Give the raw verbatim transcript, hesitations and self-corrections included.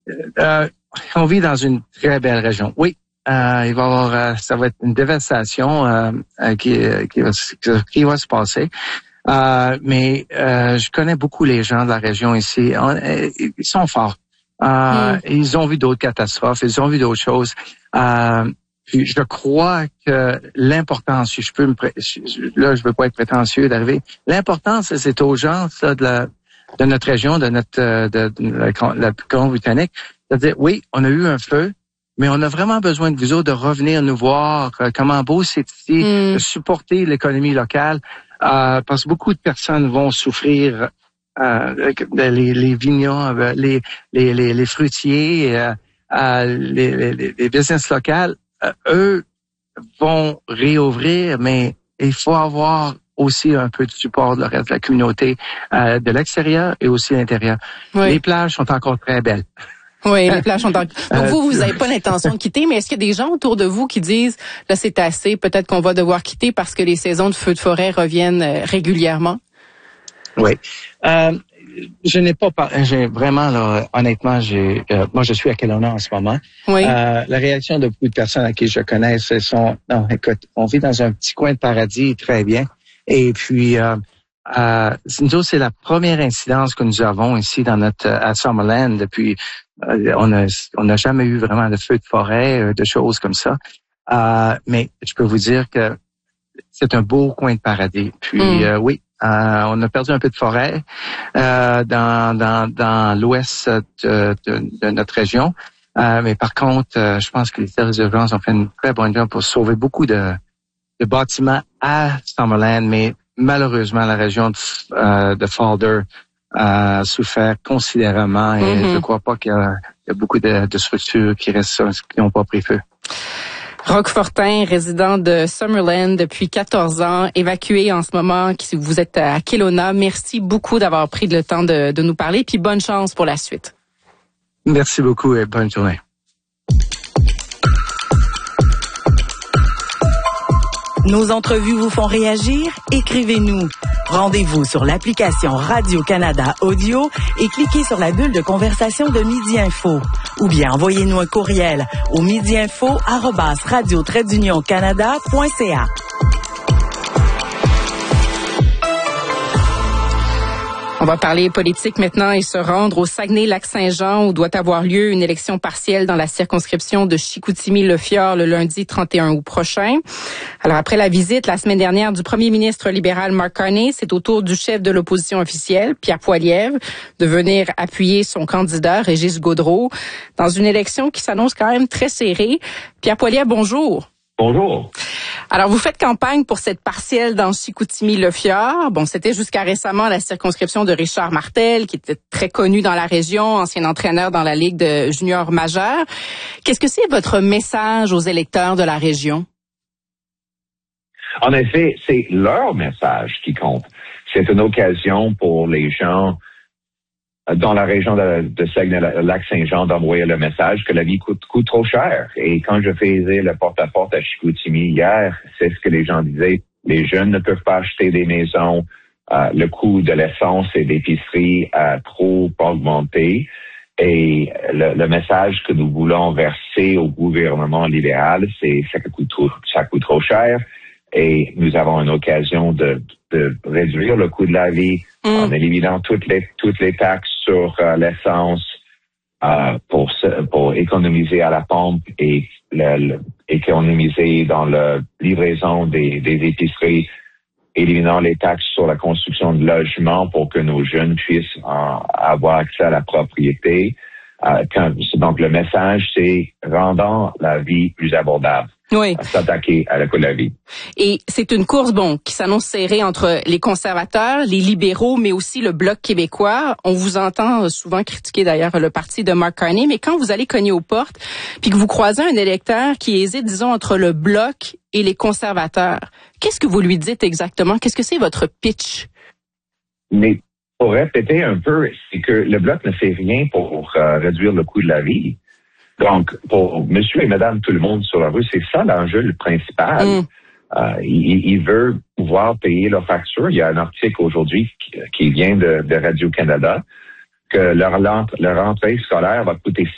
euh, on vit dans une très belle région. Oui, euh, il va y avoir, euh, ça va être une dévastation euh, qui, qui, va, qui va se passer. Euh, mais euh, je connais beaucoup les gens de la région ici. On, ils sont forts. Euh, mm. Ils ont vu d'autres catastrophes, ils ont vu d'autres choses. Euh, puis je crois que l'importance, si je peux me, là je veux pas être prétentieux d'arriver. L'importance, c'est aux gens ça, de, la, de notre région, de notre de, de la, la Colombie-Britannique, de dire oui, on a eu un feu, mais on a vraiment besoin de vous autres de revenir nous voir euh, comment beau c'est ici, mm. de supporter l'économie locale. Euh, parce que beaucoup de personnes vont souffrir, euh, les, les vignerons, les, les, les, les fruitiers, euh, euh, les, les, les business locales, euh, eux vont réouvrir, mais il faut avoir aussi un peu de support de le reste de la communauté, euh, de l'extérieur et aussi l'intérieur. Oui. Les plages sont encore très belles. Oui, les plages sont en... Donc vous, vous n'avez pas l'intention de quitter, mais est-ce qu'il y a des gens autour de vous qui disent, là c'est assez, peut-être qu'on va devoir quitter parce que les saisons de feux de forêt reviennent régulièrement? Oui. Euh, je n'ai pas par... j'ai vraiment, là, honnêtement, j'ai, euh, moi je suis à Kelowna en ce moment. Oui. Euh, la réaction de beaucoup de personnes à qui je connais, ce sont, non, écoute, on vit dans un petit coin de paradis, très bien. Et puis, euh, Euh, nous, c'est la première incidence que nous avons ici dans notre à Summerland depuis. Euh, on a on n'a jamais eu vraiment de feux de forêt, euh, de choses comme ça. Euh, mais je peux vous dire que c'est un beau coin de paradis. Puis mm. euh, oui, euh, on a perdu un peu de forêt euh, dans dans dans l'ouest de, de, de notre région. Euh, mais par contre, euh, je pense que les services d'urgence ont fait une très bonne job pour sauver beaucoup de, de bâtiments à Summerland, mais malheureusement, la région de, euh, de Falder a souffert considérablement et mm-hmm. je ne crois pas qu'il y a, il y a beaucoup de, de structures qui restent, qui n'ont pas pris feu. Roch Fortin, résident de Summerland depuis quatorze ans, évacué en ce moment, vous êtes à Kelowna. Merci beaucoup d'avoir pris le temps de, de nous parler, puis bonne chance pour la suite. Merci beaucoup et bonne journée. Nos entrevues vous font réagir? Écrivez-nous. Rendez-vous sur l'application Radio-Canada Audio et cliquez sur la bulle de conversation de Midi Info. Ou bien envoyez-nous un courriel au midiinfo arobase radio trait d'union canada point c a. On va parler politique maintenant et se rendre au Saguenay-Lac-Saint-Jean où doit avoir lieu une élection partielle dans la circonscription de Chicoutimi-Le Fjord le lundi trente et un août prochain. Alors après la visite la semaine dernière du premier ministre libéral Mark Carney, c'est au tour du chef de l'opposition officielle, Pierre Poilievre, de venir appuyer son candidat Régis Gaudreault dans une élection qui s'annonce quand même très serrée. Pierre Poilievre, bonjour. Bonjour. Alors, vous faites campagne pour cette partielle dans Chicoutimi-Le Fjord. Bon, c'était jusqu'à récemment la circonscription de Richard Martel, qui était très connu dans la région, ancien entraîneur dans la Ligue de juniors majeure. Qu'est-ce que c'est votre message aux électeurs de la région? En effet, c'est leur message qui compte. C'est une occasion pour les gens dans la région de, de Saguenay-Lac-Saint-Jean d'envoyer le message que la vie coûte, coûte trop cher. Et quand je faisais le porte-à-porte à Chicoutimi hier, c'est ce que les gens disaient. Les jeunes ne peuvent pas acheter des maisons. Euh, le coût de l'essence et d'épicerie a trop augmenté. Et le, le message que nous voulons verser au gouvernement libéral, c'est ça coûte trop, ça coûte trop cher. Et nous avons une occasion de, de réduire le coût de la vie mmh. en éliminant toutes les toutes les taxes sur euh, l'essence euh, pour pour économiser à la pompe et le, le, économiser dans la livraison des, des épiceries, éliminant les taxes sur la construction de logements pour que nos jeunes puissent euh, avoir accès à la propriété. Euh, quand, donc le message, c'est rendant la vie plus abordable. Oui. À s'attaquer à la coût de la vie. Et c'est une course, bon, qui s'annonce serrée entre les conservateurs, les libéraux, mais aussi le Bloc québécois. On vous entend souvent critiquer d'ailleurs le parti de Mark Carney, mais quand vous allez cogner aux portes, puis que vous croisez un électeur qui hésite, disons, entre le Bloc et les conservateurs, qu'est-ce que vous lui dites exactement? Qu'est-ce que c'est votre pitch? Mais pour répéter un peu, c'est que le Bloc ne fait rien pour euh, réduire le coût de la vie. Donc, pour monsieur et madame tout le monde sur la rue, c'est ça l'enjeu le principal. Mm. Euh, il, il veut pouvoir payer leurs factures. Il y a un article aujourd'hui qui, qui vient de, de Radio-Canada que leur, leur rentrée scolaire va coûter